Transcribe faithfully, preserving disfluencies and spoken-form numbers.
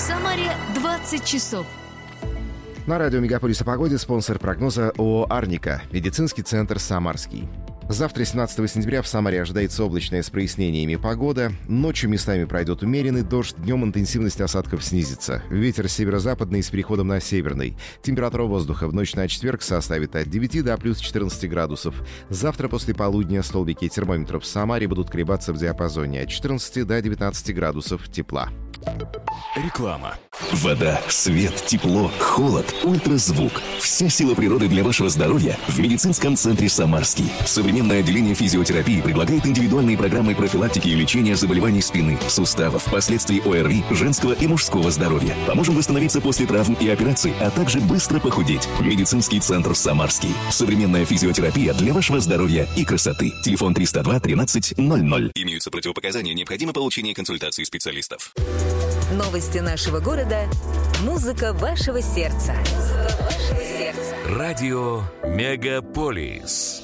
Самаре двадцать часов. На радио «Мегаполис» о погоде спонсор прогноза ООО «Арника». Медицинский центр «Самарский». Завтра, семнадцатого сентября, в Самаре ожидается облачная с прояснениями погода. Ночью местами пройдет умеренный дождь, днем интенсивность осадков снизится. Ветер северо-западный с переходом на северный. Температура воздуха в ночь на четверг составит от девяти до плюс четырнадцати градусов. Завтра после полудня столбики термометров в Самаре будут колебаться в диапазоне от четырнадцати до девятнадцати градусов тепла. Реклама. Вода, свет, тепло, холод, ультразвук. Вся сила природы для вашего здоровья в медицинском центре «Самарский». Современное отделение физиотерапии предлагает индивидуальные программы профилактики и лечения заболеваний спины, суставов, последствий ОРВИ, женского и мужского здоровья. Поможем восстановиться после травм и операций, а также быстро похудеть. Медицинский центр «Самарский». Современная физиотерапия для вашего здоровья и красоты. Телефон триста два тринадцать ноль ноль. Имеются противопоказания, необходимо получение консультации специалистов. Новости нашего города. Музыка вашего сердца. Музыка вашего сердца. Радио «Мегаполис».